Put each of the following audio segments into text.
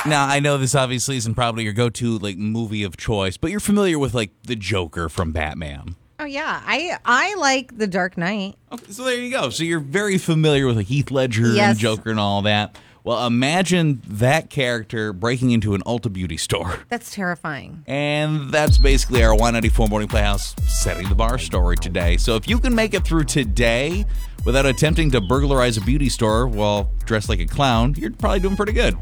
Now, I know this obviously isn't probably your go-to like movie of choice, but you're familiar with like the Joker from Batman. Oh, yeah. I like The Dark Knight. Okay, so there you go. So you're very familiar with like Heath Ledger Yes. and Joker and all that. Well, imagine that character breaking into an Ulta Beauty store. That's terrifying. And that's basically our 194 Morning Playhouse setting the bar story today. So if you can make it through today without attempting to burglarize a beauty store while dressed like a clown, you're probably doing pretty good.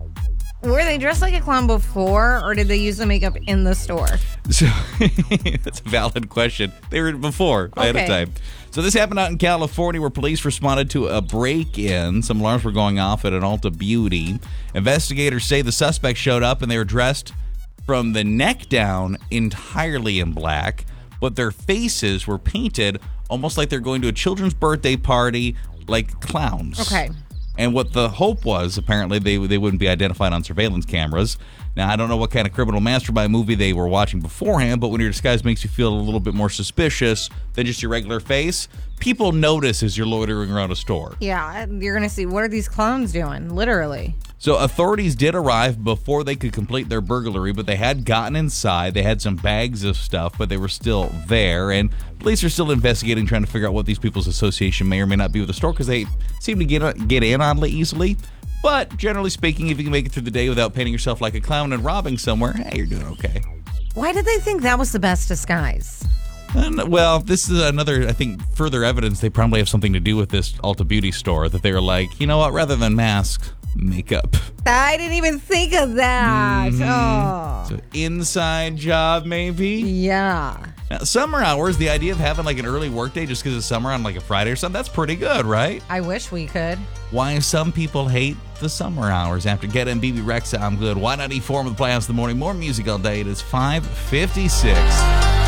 Were they dressed like a clown before, or did they use the makeup in the store? So that's a valid question. They were before, ahead of time. So this happened out in California where police responded to a break-in. Some alarms were going off at an Ulta Beauty. Investigators say the suspect showed up and they were dressed from the neck down entirely in black, but their faces were painted almost like they're going to a children's birthday party like clowns. Okay. And what the hope was, apparently, they wouldn't be identified on surveillance cameras. Now, I don't know what kind of criminal mastermind movie they were watching beforehand, but when your disguise makes you feel a little bit more suspicious than just your regular face, people notice as you're loitering around a store. Yeah, you're going to see, what are these clowns doing? Literally. So authorities did arrive before they could complete their burglary, but they had gotten inside. They had some bags of stuff, but they were still there. And police are still investigating, trying to figure out what these people's association may or may not be with the store, because they seem to get in oddly easily. But generally speaking, if you can make it through the day without painting yourself like a clown and robbing somewhere, hey, you're doing okay. Why did they think that was the best disguise? And, well, this is another, I think, further evidence they probably have something to do with this Ulta Beauty store, that they were like, you know what, rather than masks, makeup. I didn't even think of that. Oh. So inside job, maybe? Yeah. Now, summer hours, the idea of having like an early workday just because it's summer on like a Friday or something, that's pretty good, right? I wish we could. Why some people hate the summer hours. After Get and BB Rexa, I'm good. Why not E4 with the Playhouse in the morning? More music all day. It is 5:56.